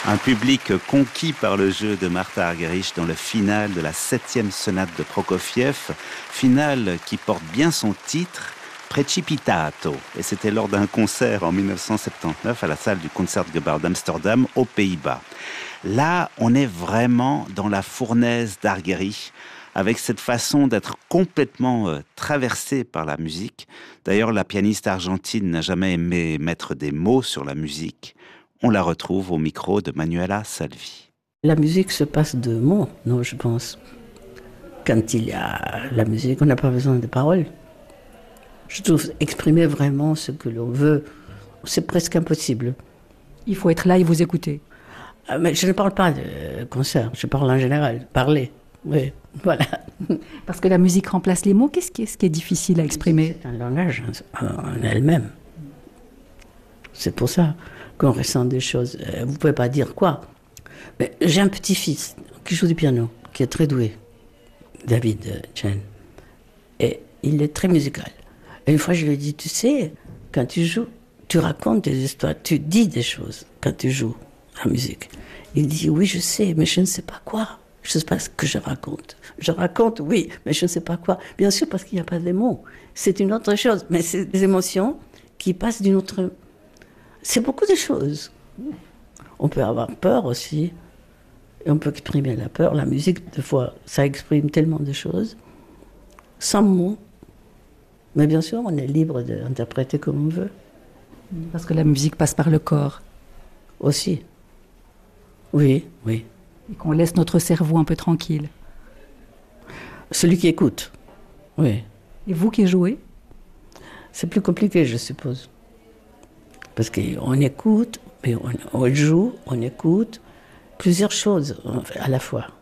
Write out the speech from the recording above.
Un public conquis par le jeu de Martha Argerich dans le final de la 7e sonate de Prokofiev, finale qui porte bien son titre, Precipitato. Et c'était lors d'un concert en 1979 à la salle du Concertgebouw d'Amsterdam, aux Pays-Bas. Là, on est vraiment dans la fournaise d'Argerich, avec cette façon d'être complètement traversée par la musique. D'ailleurs, la pianiste argentine n'a jamais aimé mettre des mots sur la musique. On la retrouve au micro de Manuela Salvi. La musique se passe de mots, non, je pense. Quand il y a la musique, on n'a pas besoin de paroles. Je trouve exprimer vraiment ce que l'on veut, c'est presque impossible. Il faut être là et vous écouter. Mais je ne parle pas de concert, je parle en général, parler. Oui, voilà. Parce que la musique remplace les mots, qu'est-ce qui est difficile à exprimer ? C'est un langage en elle-même. C'est pour ça qu'on ressent des choses. Vous ne pouvez pas dire quoi. Mais j'ai un petit-fils qui joue du piano, qui est très doué, David Chen. Et il est très musical. Et une fois, je lui ai dit, tu sais, quand tu joues, tu racontes des histoires, tu dis des choses quand tu joues la musique. Il dit, oui, je sais, mais je ne sais pas quoi. Je ne sais pas ce que je raconte. Je raconte, oui, mais je ne sais pas quoi. Bien sûr, parce qu'il n'y a pas de mots. C'est une autre chose, mais c'est des émotions qui passent d'une autre... C'est beaucoup de choses. On peut avoir peur aussi. Et on peut exprimer la peur. La musique, des fois, ça exprime tellement de choses. Sans mots. Mais bien sûr, on est libre d'interpréter comme on veut. Parce que la musique passe par le corps. Aussi. Oui, oui. Et qu'on laisse notre cerveau un peu tranquille. Celui qui écoute. Oui. Et vous qui jouez ? C'est plus compliqué, je suppose. Parce qu'on écoute, mais on joue, on écoute plusieurs choses à la fois.